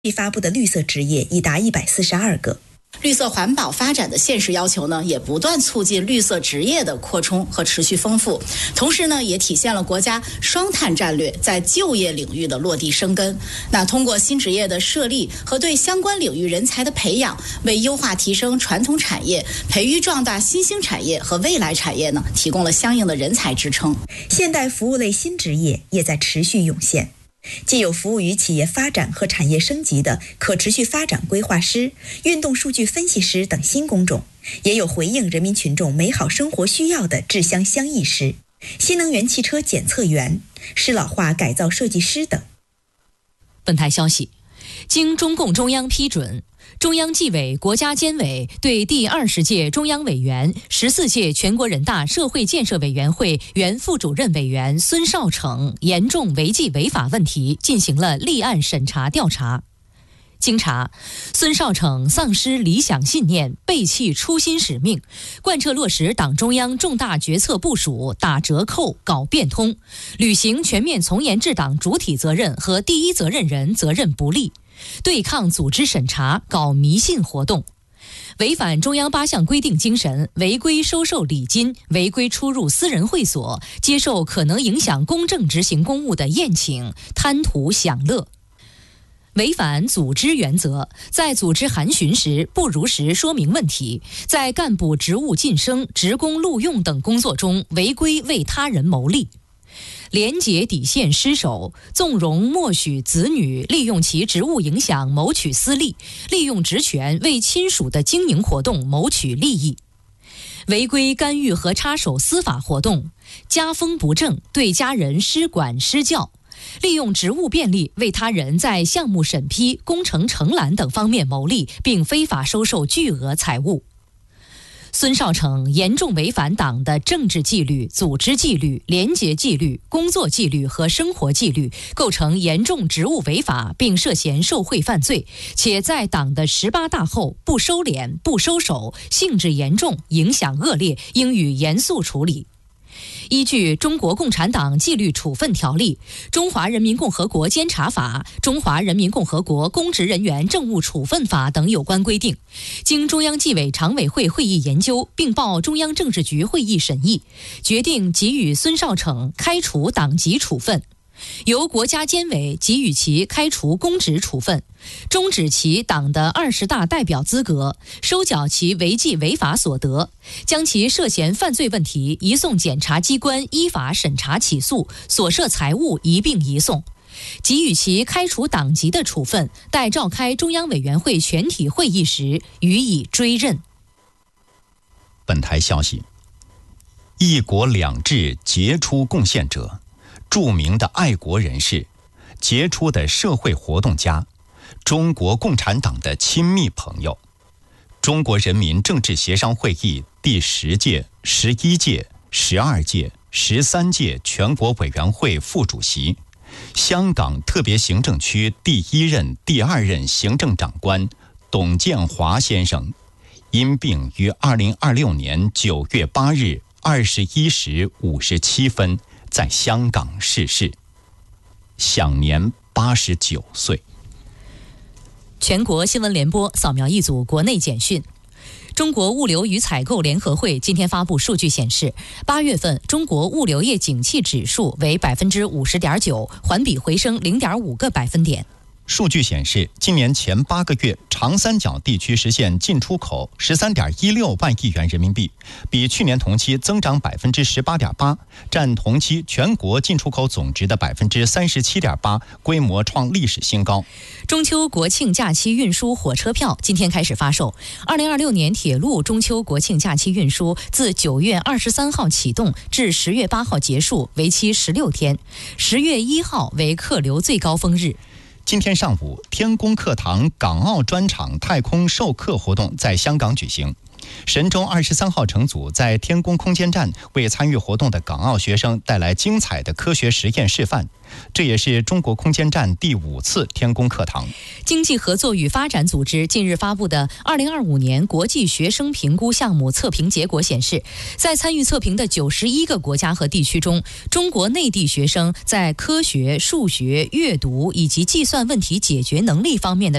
发布的绿色职业已达142个。 绿色环保发展的现实要求呢，也不断促进绿色职业的扩充和持续丰富，同时呢，也体现了国家双碳战略在就业领域的落地生根。那通过新职业的设立和对相关领域人才的培养，为优化提升传统产业、培育壮大新兴产业和未来产业呢，提供了相应的人才支撑。 现代服务类新职业也在持续涌现。既有服务于企业发展和产业升级的可持续发展规划师、运动数据分析师等新工种，也有回应人民群众美好生活需要的制香乡艺师、新能源汽车检测员、适老化改造设计师等。 本台消息，经中共中央批准，中央纪委国家监委对第20届中央委员、14届全国人大社会建设委员会原副主任委员孙少逞严重违纪违法问题进行了立案审查调查。经查，孙少逞丧失理想信念，背弃初心使命，贯彻落实党中央重大决策部署，打折扣、搞变通，履行全面从严治党主体责任和第一责任人责任不力，对抗组织审查，搞迷信活动，违反中央8项规定精神，违规收受礼金，违规出入私人会所，接受可能影响公正执行公务的宴请，贪图享乐。违反组织原则，在组织函询时不如实说明问题，在干部职务晋升、职工录用等工作中违规为他人谋利。廉洁底线失守，纵容默许子女利用其职务影响谋取私利，利用职权为亲属的经营活动谋取利益。违规干预和插手司法活动，家风不正，对家人施管施教，利用职务便利为他人在项目审批、工程承揽等方面谋利，并非法收受巨额财物。孙少逞严重违反党的政治纪律、组织纪律、廉洁纪律、工作纪律和生活纪律，构成严重职务违法，并涉嫌受贿犯罪，且在党的18大后不收敛、不收手，性质严重，影响恶劣，应予严肃处理。依据《中国共产党纪律处分条例》、《中华人民共和国监察法》、《中华人民共和国公职人员政务处分法》等有关规定，经中央纪委常委会会议研究，并报中央政治局会议审议，决定给予孙少逞开除党籍处分，由国家监委给予其开除公职处分，终止其党的20大代表资格，收缴其违纪违法所得，将其涉嫌犯罪问题移送检察机关依法审查起诉，所涉财物一并移送，给予其开除党籍的处分，待召开中央委员会全体会议时予以追认。 本台消息，一国两制杰出贡献者，著名的爱国人士，杰出的社会活动家，中国共产党的亲密朋友，中国人民政治协商会议第10届、11届、12届、13届全国委员会副主席，香港特别行政区第1任、第2任行政长官董建华先生，因病于2026年9月8日21时57分在香港逝世，享年89岁。 全国新闻联播扫描一组国内简讯。中国物流与采购联合会今天发布数据显示，8月份中国物流业景气指数为50.9%，环比回升0.5个百分点。 数据显示，今年前8个月，长三角地区实现进出口13.16万亿元人民币，比去年同期增长18.8%，占同期全国进出口总值的37.8%，规模创历史新高。 中秋国庆假期运输火车票今天开始发售。2026年铁路中秋国庆假期运输自9月23号启动至10月8号结束，为期16天，10月1号为客流最高峰日。 今天上午，天宫课堂港澳专场太空授课活动在香港举行。神舟23号乘组在天宫空间站为参与活动的港澳学生带来精彩的科学实验示范，这也是中国空间站第5次天宫课堂。 经济合作与发展组织近日发布的2025年国际学生评估项目测评结果显示，在参与测评的91个国家和地区中，中国内地学生在科学、数学、阅读以及计算问题解决能力方面的